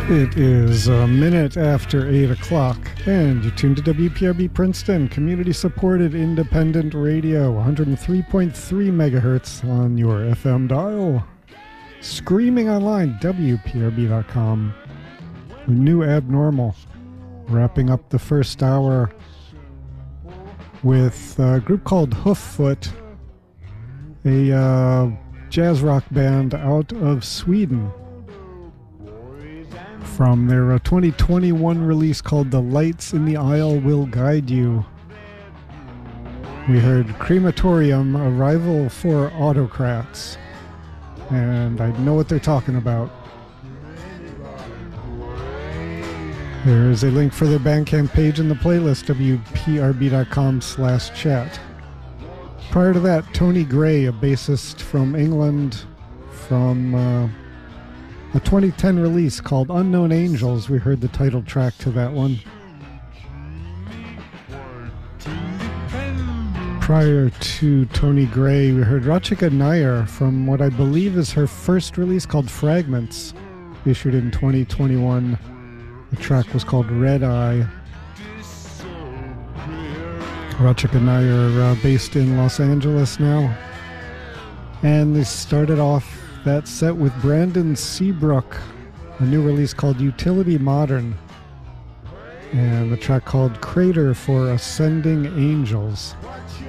It is a minute after 8 o'clock, and you're tuned to WPRB Princeton, community-supported independent radio, 103.3 megahertz on your FM dial. Screaming online, WPRB.com. New Abnormal, wrapping up the first hour with a group called Hooffoot, a jazz rock band out of Sweden, from their 2021 release called The Lights in the Aisle Will Guide You. We heard Crematorium, a rival for Autocrats, and I know what they're talking about. There is a link for their Bandcamp page in the playlist, wprb.com/chat. Prior to that, Tony Gray, a bassist from England, from a 2010 release called Unknown Angels. We heard the title track to that one. Prior to Tony Gray, we heard Rachika Nair from what I believe is her first release called Fragments, issued in 2021. The track was called Red Eye. Rachika Nair, based in Los Angeles now. And they started off that set with Brandon Seabrook, a new release called Utility Modern, and the track called Crater for Ascending Angels.